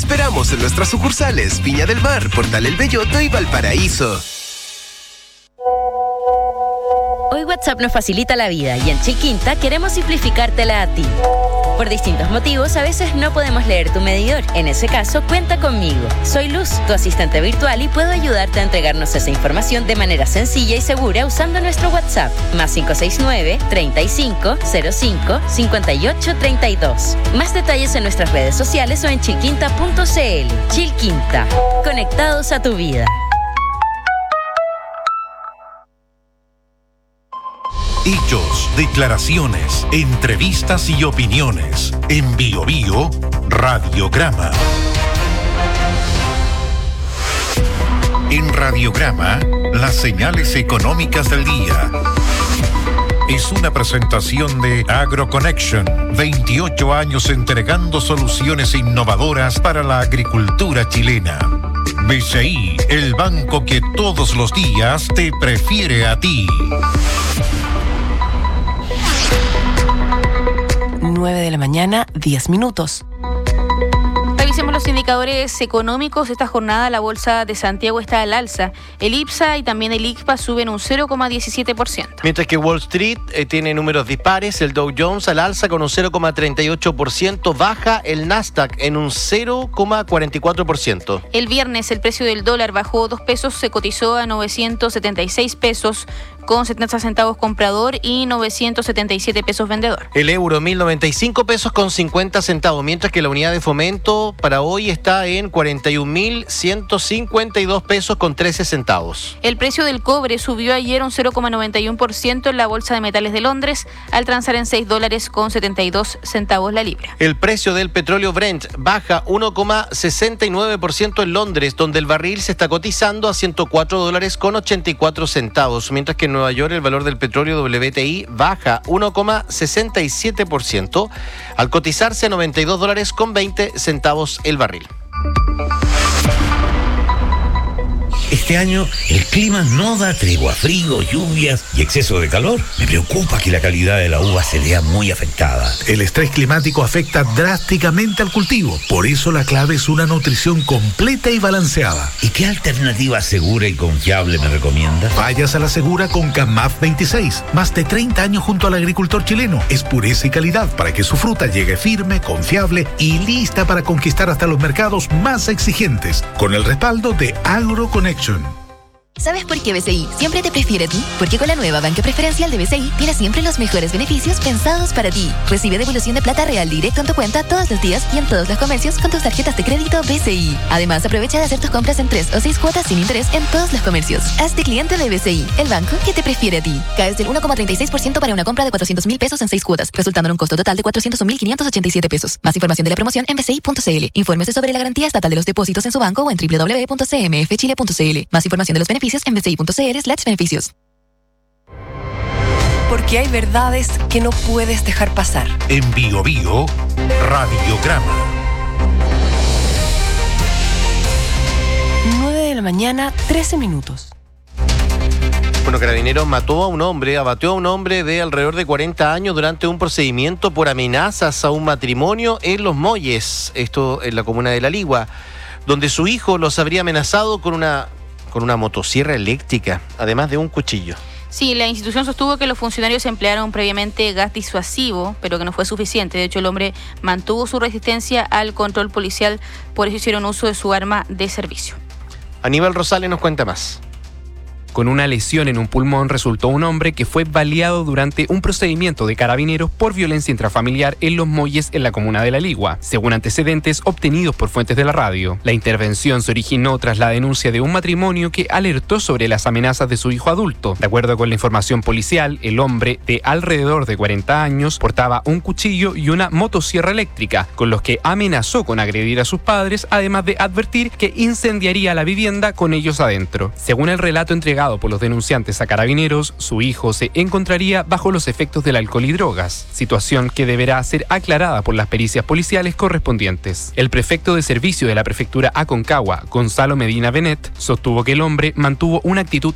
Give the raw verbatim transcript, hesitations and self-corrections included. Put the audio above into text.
esperamos en nuestras sucursales Viña del Mar, Portal El Belloto y Valparaíso. Hoy WhatsApp nos facilita la vida y en Chiquinta queremos simplificártela a ti. Por distintos motivos, a veces no podemos leer tu medidor. En ese caso, cuenta conmigo. Soy Luz, tu asistente virtual, y puedo ayudarte a entregarnos esa información de manera sencilla y segura usando nuestro WhatsApp. Más cinco seis nueve, treinta y cinco, cero cinco, cincuenta y ocho, treinta y dos. Más detalles en nuestras redes sociales o en chiquinta punto c l. Chilquinta. Conectados a tu vida. Hechos, declaraciones, entrevistas y opiniones. En Bio Bio, Radiograma. En Radiograma, las señales económicas del día. Es una presentación de AgroConnection. veintiocho años entregando soluciones innovadoras para la agricultura chilena. B C I, el banco que todos los días te prefiere a ti. nueve de la mañana, diez minutos. Revisemos los indicadores económicos. Esta jornada la Bolsa de Santiago está al alza. El IPSA y también el I C P A suben un cero coma diecisiete por ciento. Mientras que Wall Street eh, tiene números dispares, el Dow Jones al alza con un cero coma treinta y ocho por ciento, baja el Nasdaq en un cero coma cuarenta y cuatro por ciento. El viernes el precio del dólar bajó dos pesos, se cotizó a novecientos setenta y seis pesos con setenta centavos comprador y novecientos setenta y siete pesos vendedor. El euro mil noventa y cinco pesos con cincuenta centavos, mientras que la unidad de fomento para hoy está en cuarenta y un mil ciento cincuenta y dos pesos con trece centavos. El precio del cobre subió ayer un cero coma noventa y uno por ciento en la Bolsa de Metales de Londres al transar en seis dólares con setenta y dos centavos la libra. El precio del petróleo Brent baja uno coma sesenta y nueve por ciento en Londres, donde el barril se está cotizando a ciento cuatro dólares con ochenta y cuatro centavos, mientras que en Nueva York el valor del petróleo W T I baja uno coma sesenta y siete por ciento al cotizarse a noventa y dos dólares con veinte centavos el barril. Este año el clima no da tregua, frío, lluvias y exceso de calor. Me preocupa que la calidad de la uva se vea muy afectada. El estrés climático afecta drásticamente al cultivo. Por eso la clave es una nutrición completa y balanceada. ¿Y qué alternativa segura y confiable me recomienda? Vayas a la segura con CAMAF veintiséis. Más de treinta años junto al agricultor chileno. Es pureza y calidad para que su fruta llegue firme, confiable y lista para conquistar hasta los mercados más exigentes. Con el respaldo de AgroConnection. ¿Sabes por qué B C I siempre te prefiere a ti? Porque con la nueva banca preferencial de B C I tienes siempre los mejores beneficios pensados para ti. Recibe devolución de plata real directo en tu cuenta todos los días y en todos los comercios con tus tarjetas de crédito B C I. Además, aprovecha de hacer tus compras en tres o seis cuotas sin interés en todos los comercios. Hazte cliente de B C I, el banco que te prefiere a ti. Caes del uno coma treinta y seis por ciento para una compra de cuatrocientos mil pesos en seis cuotas, resultando en un costo total de cuatrocientos un mil quinientos ochenta y siete pesos. Más información de la promoción en b c i punto c l. Infórmese sobre la garantía estatal de los depósitos en su banco o en w w w punto c m f chile punto c l. Más información de los beneficios en b c i punto c l slash beneficios. Porque hay verdades que no puedes dejar pasar. En Bio Bio, Radiograma. nueve de la mañana, trece minutos. Bueno, Carabineros mató a un hombre, abatió a un hombre de alrededor de cuarenta años durante un procedimiento por amenazas a un matrimonio en Los Molles, esto en la comuna de La Ligua, donde su hijo los habría amenazado con una, con una motosierra eléctrica, además de un cuchillo. Sí, la institución sostuvo que los funcionarios emplearon previamente gas disuasivo, pero que no fue suficiente. De hecho, el hombre mantuvo su resistencia al control policial, por eso hicieron uso de su arma de servicio. Aníbal Rosales nos cuenta más. Con una lesión en un pulmón resultó un hombre que fue baleado durante un procedimiento de Carabineros por violencia intrafamiliar en Los Molles, en la comuna de La Ligua, según antecedentes obtenidos por fuentes de la radio. La intervención se originó tras la denuncia de un matrimonio que alertó sobre las amenazas de su hijo adulto. De acuerdo con la información policial, el hombre de alrededor de cuarenta años portaba un cuchillo y una motosierra eléctrica, con los que amenazó con agredir a sus padres, además de advertir que incendiaría la vivienda con ellos adentro. Según el relato entregado por los denunciantes a Carabineros, su hijo se encontraría bajo los efectos del alcohol y drogas, situación que deberá ser aclarada por las pericias policiales correspondientes. El prefecto de servicio de la prefectura Aconcagua, Gonzalo Medina Benet, sostuvo que el hombre mantuvo una actitud